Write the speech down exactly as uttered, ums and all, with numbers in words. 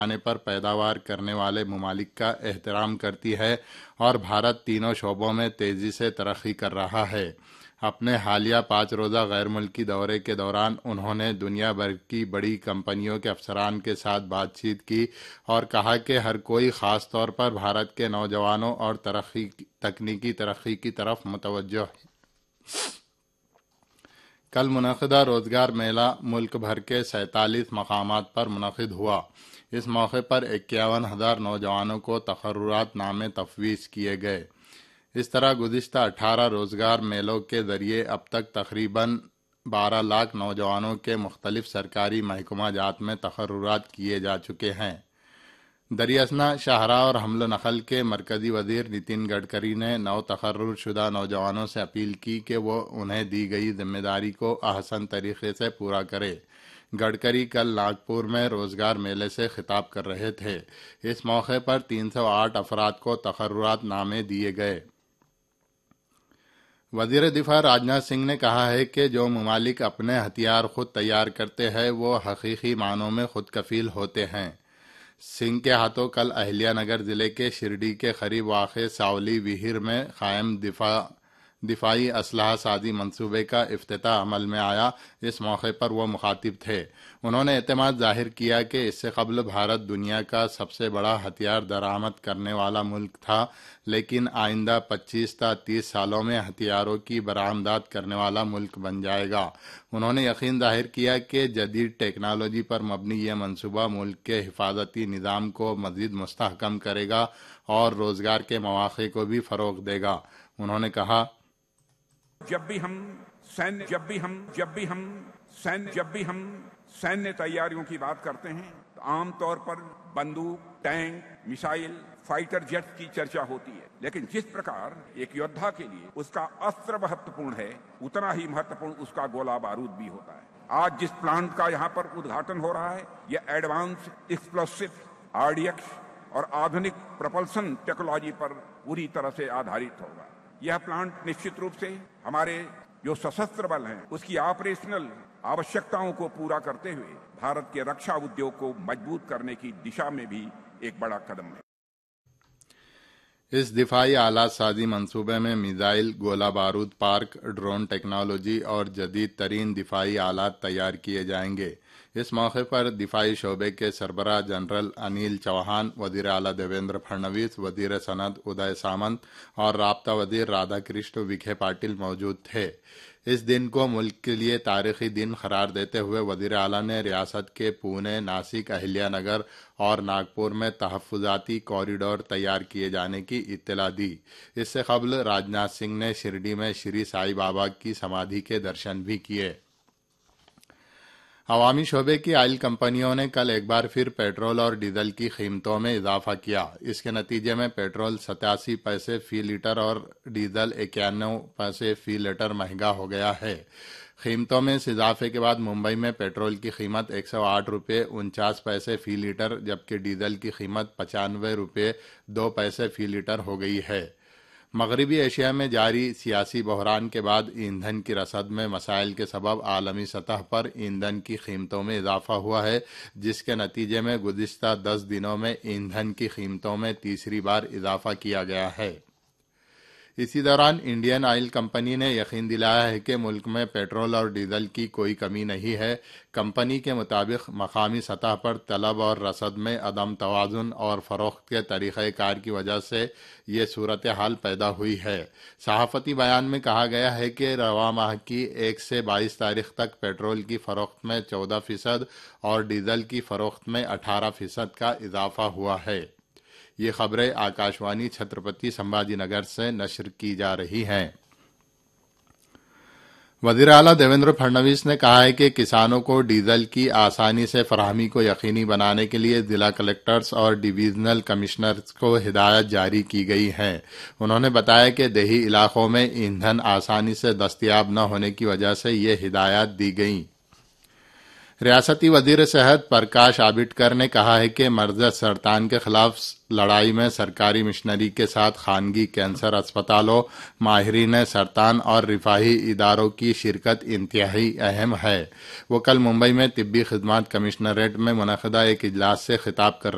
پیمانے پر پیداوار کرنے والے ممالک کا احترام کرتی ہے اور بھارت تینوں شعبوں میں تیزی سے ترقی کر رہا ہے۔ اپنے حالیہ پانچ روزہ غیر ملکی دورے کے دوران انہوں نے دنیا بھر کی بڑی کمپنیوں کے افسران کے ساتھ بات چیت کی اور کہا کہ ہر کوئی خاص طور پر بھارت کے نوجوانوں اور ترقی تکنیکی ترقی کی طرف متوجہ ہے۔ کل منعقدہ روزگار میلہ ملک بھر کے سینتالیس مقامات پر منعقد ہوا۔ اس موقع پر اکیاون ہزار نوجوانوں کو تقررات نامے تفویض کیے گئے۔ اس طرح گزشتہ اٹھارہ روزگار میلوں کے ذریعے اب تک تقریباً بارہ لاکھ نوجوانوں کے مختلف سرکاری محکمہ جات میں تقررات کیے جا چکے ہیں۔ دریاسنا شاہراہ اور حمل و نقل کے مرکزی وزیر نتن گڈکری نے نو تقرر شدہ نوجوانوں سے اپیل کی کہ وہ انہیں دی گئی ذمہ داری کو احسن طریقے سے پورا کرے۔ گڈکری کل ناگپور میں روزگار میلے سے خطاب کر رہے تھے۔ اس موقع پر تین سو آٹھ افراد کو تقررات نامے دیے گئے۔ وزیر دفاع راجناتھ سنگھ نے کہا ہے کہ جو ممالک اپنے ہتھیار خود تیار کرتے ہیں وہ حقیقی معنوں میں خود کفیل ہوتے ہیں۔ سنگھ کے ہاتھوں کل اہلیہ نگر ضلع کے شرڈی کے قریب واقع ساولی وہیر میں قائم دفاع دفاعی اسلحہ سازی منصوبے کا افتتاح عمل میں آیا۔ اس موقع پر وہ مخاطب تھے۔ انہوں نے اعتماد ظاہر کیا کہ اس سے قبل بھارت دنیا کا سب سے بڑا ہتھیار درآمد کرنے والا ملک تھا، لیکن آئندہ پچیس تا تیس سالوں میں ہتھیاروں کی برآمدات کرنے والا ملک بن جائے گا۔ انہوں نے یقین ظاہر کیا کہ جدید ٹیکنالوجی پر مبنی یہ منصوبہ ملک کے حفاظتی نظام کو مزید مستحکم کرے گا اور روزگار کے مواقع کو بھی فروغ دے گا۔ انہوں نے کہا، جب بھی ہم سین جب بھی ہم جب بھی ہم سین جب بھی ہم سینیہ تیاریوں کی بات کرتے ہیں تو عام طور پر بندوق، ٹینک، میسائل، فائٹر جیٹ کی چرچا ہوتی ہے، لیکن جس پرکار ایک یودھا کے لیے اس کا اسત્ર مہتوپورن ہے، اتنا ہی مہتوپورن اس کا گولہ بارود بھی ہوتا ہے۔ آج جس پلانٹ کا یہاں پر ادگھاٹن ہو رہا ہے یہ advance explosive R D x اور آدھنک پروپلشن ٹیکنالوجی پر پوری طرح سے آدھارت ہوگا۔ یہ پلانٹ نشچت روپ سے ہمارے جو سشستر بل ہیں اس کی آپریشنل آوشکتاؤں کو پورا کرتے ہوئے بھارت کے رکشا ادیوگ کو مضبوط کرنے کی دشا میں بھی ایک بڑا قدم ہے۔ اس دفاعی آلات سازی منصوبے میں میزائل، گولہ بارود پارک، ڈرون ٹیکنالوجی اور جدید ترین دفاعی آلات تیار کیے جائیں گے۔ اس موقع پر دفاعی شعبے کے سربراہ جنرل انیل چوہان، وزیر اعلیٰ دیویندر پھڑنویس، وزیر صنعت ادے سامنت اور رابطہ وزیر رادھا کرشن وکھے پاٹل موجود تھے۔ اس دن کو ملک کے لیے تاریخی دن قرار دیتے ہوئے وزیر اعلیٰ نے ریاست کے پونے، ناسک، اہلیہ نگر اور ناگپور میں تحفظاتی کوریڈور تیار کیے جانے کی اطلاع دی۔ اس سے قبل راجناتھ سنگھ نے شرڈی میں شری سائی بابا کی سمادھی کے درشن بھی کیے۔ عوامی شعبے کی آئل کمپنیوں نے کل ایک بار پھر پیٹرول اور ڈیزل کی قیمتوں میں اضافہ کیا۔ اس کے نتیجے میں پیٹرول ستاسی پیسے فی لیٹر اور ڈیزل اکیانوے پیسے فی لیٹر مہنگا ہو گیا ہے۔ قیمتوں میں اس اضافے کے بعد ممبئی میں پیٹرول کی قیمت ایک سو آٹھ روپے انچاس پیسے فی لیٹر جبکہ ڈیزل کی قیمت پچانوے روپے دو پیسے فی لیٹر ہو گئی ہے۔ مغربی ایشیا میں جاری سیاسی بحران کے بعد ایندھن کی رسد میں مسائل کے سبب عالمی سطح پر ایندھن کی قیمتوں میں اضافہ ہوا ہے، جس کے نتیجے میں گزشتہ دس دنوں میں ایندھن کی قیمتوں میں تیسری بار اضافہ کیا گیا ہے۔ اسی دوران انڈین آئل کمپنی نے یقین دلایا ہے کہ ملک میں پیٹرول اور ڈیزل کی کوئی کمی نہیں ہے۔ کمپنی کے مطابق مقامی سطح پر طلب اور رسد میں عدم توازن اور فروخت کے طریقہ کار کی وجہ سے یہ صورتحال پیدا ہوئی ہے۔ صحافتی بیان میں کہا گیا ہے کہ رواں ماہ کی ایک سے بائیس تاریخ تک پیٹرول کی فروخت میں چودہ فیصد اور ڈیزل کی فروخت میں اٹھارہ فیصد کا اضافہ ہوا ہے۔ یہ خبریں آکاشوانی چھترپتی سمبھاجی نگر سے نشر کی جا رہی ہیں۔ وزیر اعلیٰ دیویندر پھڑنویس نے کہا ہے کہ کسانوں کو ڈیزل کی آسانی سے فراہمی کو یقینی بنانے کے لیے ضلع کلکٹرز اور ڈویژنل کمشنرز کو ہدایات جاری کی گئی ہیں۔ انہوں نے بتایا کہ دیہی علاقوں میں ایندھن آسانی سے دستیاب نہ ہونے کی وجہ سے یہ ہدایات دی گئیں۔ ریاستی وزیر صحت پرکاش آمبیڈکر نے کہا ہے کہ مرض سرطان کے خلاف لڑائی میں سرکاری مشنری کے ساتھ خانگی کینسر اسپتالوں، ماہرین سرطان اور رفاہی اداروں کی شرکت انتہائی اہم ہے۔ وہ کل ممبئی میں طبی خدمات کمشنریٹ میں منعقدہ ایک اجلاس سے خطاب کر